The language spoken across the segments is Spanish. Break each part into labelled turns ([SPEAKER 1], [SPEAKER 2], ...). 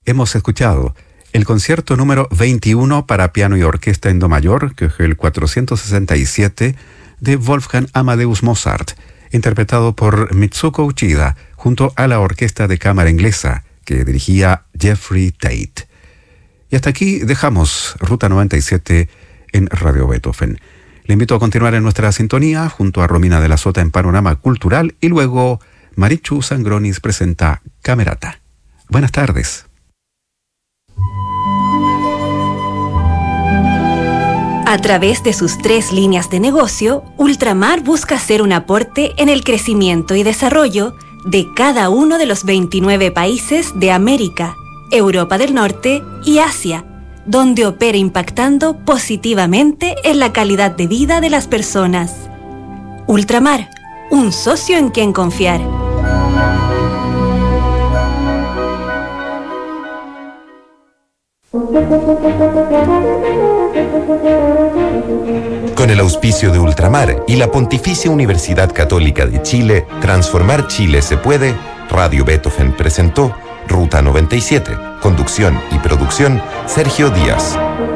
[SPEAKER 1] hemos escuchado el concierto número 21 para piano y orquesta en do mayor, que es el 467 de Wolfgang Amadeus Mozart, interpretado por Mitsuko Uchida, junto a la orquesta de cámara inglesa, que dirigía Jeffrey Tate. Y hasta aquí dejamos Ruta 97 en Radio Beethoven. Le invito a continuar en nuestra sintonía junto a Romina de la Sota en Panorama Cultural y luego Marichu Sangronis presenta Camerata. Buenas tardes.
[SPEAKER 2] A través de sus 3 líneas de negocio, Ultramar busca hacer un aporte en el crecimiento y desarrollo de cada uno de los 29 países de América, Europa del Norte y Asia, donde opera impactando positivamente en la calidad de vida de las personas. Ultramar, un socio en quien confiar.
[SPEAKER 3] Con el auspicio de Ultramar y la Pontificia Universidad Católica de Chile, Transformar Chile se puede, Radio Beethoven presentó Ruta 97, conducción y producción, Sergio Díaz.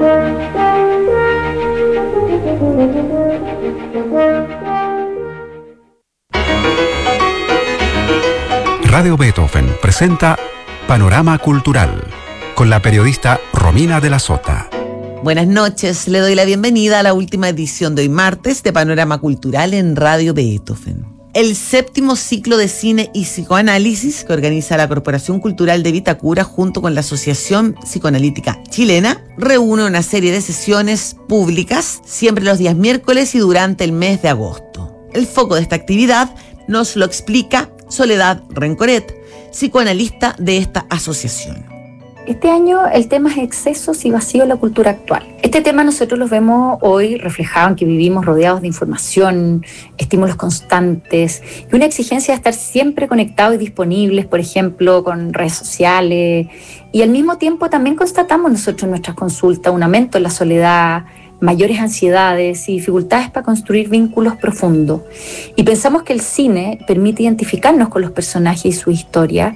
[SPEAKER 1] Radio Beethoven presenta Panorama Cultural, con la periodista Romina de la Sota.
[SPEAKER 4] Buenas noches, le doy la bienvenida a la última edición de hoy martes de Panorama Cultural en Radio Beethoven. El 7º ciclo de cine y psicoanálisis que organiza la Corporación Cultural de Vitacura junto con la Asociación Psicoanalítica Chilena reúne una serie de sesiones públicas siempre los días miércoles y durante el mes de agosto. El foco de esta actividad nos lo explica Soledad Rencoret, psicoanalista de esta asociación.
[SPEAKER 5] Este año el tema es excesos y vacío en la cultura actual. Este tema nosotros lo vemos hoy reflejado en que vivimos rodeados de información, estímulos constantes y una exigencia de estar siempre conectados y disponibles, por ejemplo, con redes sociales. Y al mismo tiempo también constatamos nosotros en nuestras consultas un aumento en la soledad, mayores ansiedades y dificultades para construir vínculos profundos. Y pensamos que el cine permite identificarnos con los personajes y su historia,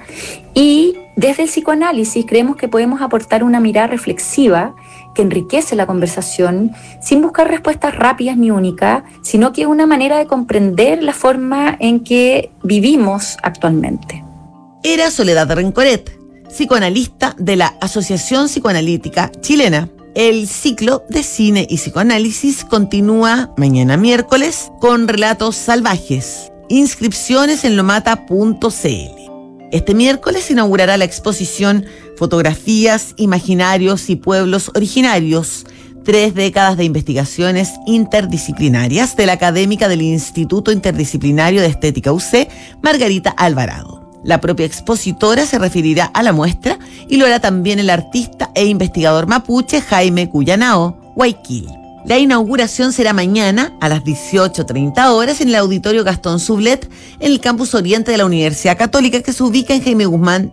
[SPEAKER 5] y desde el psicoanálisis creemos que podemos aportar una mirada reflexiva que enriquece la conversación sin buscar respuestas rápidas ni únicas, sino que es una manera de comprender la forma en que vivimos actualmente.
[SPEAKER 4] Era Soledad Rencoret, psicoanalista de la Asociación Psicoanalítica Chilena. El ciclo de cine y psicoanálisis continúa mañana miércoles con Relatos Salvajes. Inscripciones en lomata.cl. Este miércoles se inaugurará la exposición Fotografías, Imaginarios y Pueblos Originarios, 3 décadas de investigaciones interdisciplinarias de la académica del Instituto Interdisciplinario de Estética UC, Margarita Alvarado. La propia expositora se referirá a la muestra y lo hará también el artista e investigador mapuche Jaime Cuyanao Guayquil. La inauguración será mañana a las 18:30 horas en el Auditorio Gastón Sublet, en el Campus Oriente de la Universidad Católica, que se ubica en Jaime Guzmán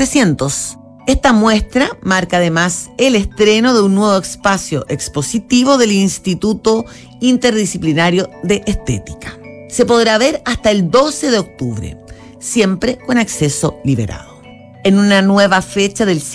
[SPEAKER 4] 3300. Esta muestra marca además el estreno de un nuevo espacio expositivo del Instituto Interdisciplinario de Estética. Se podrá ver hasta el 12 de octubre, siempre con acceso liberado. En una nueva fecha del